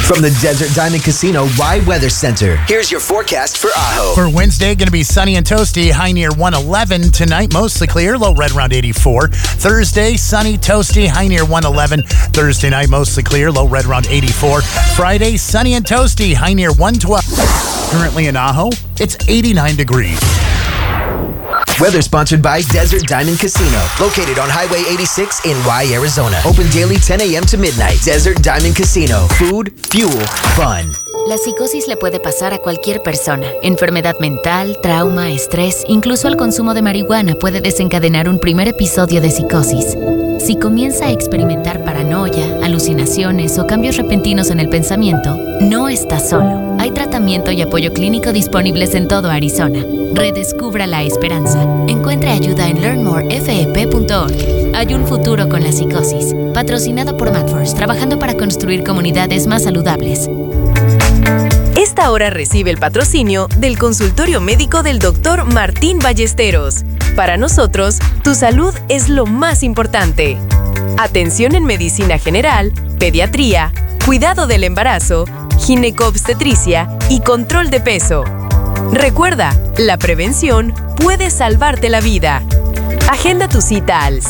From the Desert Diamond Casino Y Weather Center, here's your forecast for Ajo. For Wednesday, going to be sunny and toasty, high near 111. Tonight, mostly clear, low right around 84. Thursday, sunny, toasty, high near 111. Thursday night, mostly clear, low right around 84. Friday, sunny and toasty, high near 112. Currently in Ajo, it's 89 degrees. Weather sponsored by Desert Diamond Casino, located on Highway 86 in Y, Arizona. Open daily 10 a.m. to midnight. Desert Diamond Casino. Food, fuel, fun. La psicosis le puede pasar a cualquier persona. Enfermedad mental, trauma, estrés, incluso el consumo de marihuana puede desencadenar un primer episodio de psicosis. Si comienza a experimentar paranoia, alucinaciones o cambios repentinos en el pensamiento, no está solo. Hay tratamiento y apoyo clínico disponibles en todo Arizona. Redescubra la esperanza. Encuentre ayuda en learnmorefep.org. Hay un futuro con la psicosis. Patrocinado por Madforce, trabajando para construir comunidades más saludables. Esta hora recibe el patrocinio del consultorio médico del Dr. Martín Ballesteros. Para nosotros, tu salud es lo más importante. Atención en medicina general, pediatría, cuidado del embarazo, ginecobstetricia y control de peso. Recuerda, la prevención puede salvarte la vida. Agenda tu cita al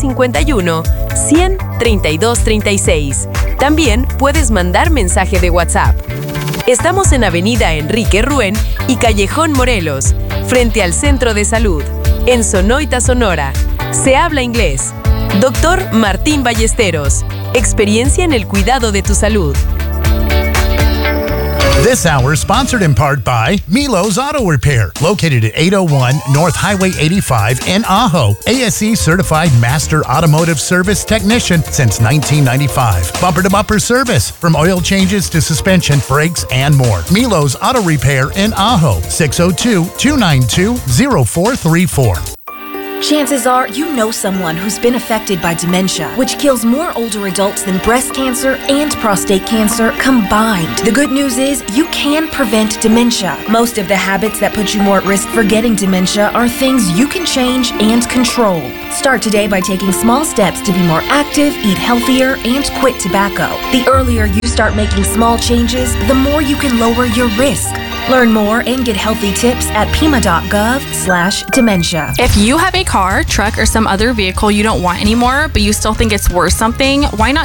651-100-3236. También puedes mandar mensaje de WhatsApp. Estamos en Avenida Enrique Ruén y Callejón Morelos, frente al Centro de Salud, en Sonoita, Sonora. Se habla inglés. Dr. Martín Ballesteros. Experiencia en el cuidado de tu salud. This hour sponsored in part by Milo's Auto Repair, located at 801 North Highway 85 in Ajo. ASE certified master automotive service technician since 1995. Bumper-to-bumper service, from oil changes to suspension, brakes, and more. Milo's Auto Repair in Ajo, 602-292-0434. Chances are you know someone who's been affected by dementia, which kills more older adults than breast cancer and prostate cancer combined. The good news is you can prevent dementia. Most of the habits that put you more at risk for getting dementia are things you can change and control. Start today by taking small steps to be more active, eat healthier, and quit tobacco. The earlier you start making small changes, the more you can lower your risk. Learn more and get healthy tips at pima.gov/dementia. If you have a car, truck, or some other vehicle you don't want anymore, but you still think it's worth something, why not